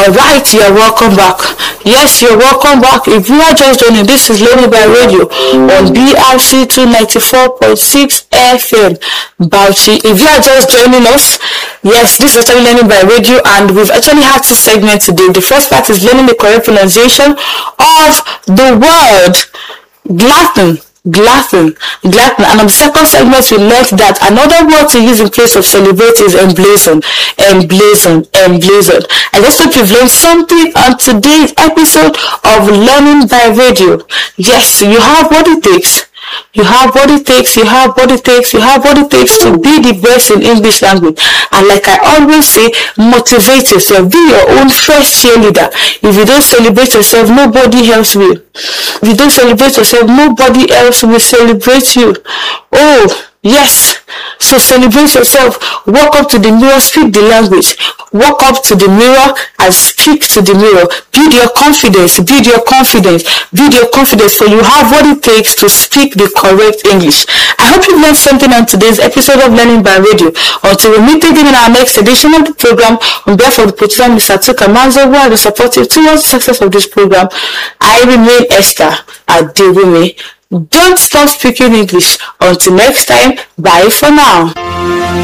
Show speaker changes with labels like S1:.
S1: Alright, you're welcome back. Yes, you're welcome back. If you are just joining, this is Learning by Radio on BRC 294.6 FM Bauchi. If you are just joining us, yes, this is actually Learning by Radio, and we've actually had two segments today. The first part is learning the correct pronunciation of the word glutton. And on the second segment, we learned that another word to use in place of celebrate is emblazon. I just hope you've learned something on today's episode of Learning by Radio. Yes, you have what it takes. You have what it takes to be the best in English language. And like I always say, motivate yourself. Be your own first cheerleader. If you don't celebrate yourself, nobody else will. If you don't celebrate yourself, nobody else will celebrate you. Oh, yes. So celebrate yourself. Walk up to the mirror, speak the language. Walk up to the mirror and speak to the mirror. Build your confidence, for you have what it takes to speak the correct English. I hope you learned something on today's episode of Learning by Radio. Until we meet again in our next edition of the program, on behalf of the producer, Mr. Tuka Manzo, who are the supportive towards the success of this program, I remain Esther Adewumi. Don't stop speaking English. Until next time, bye for now.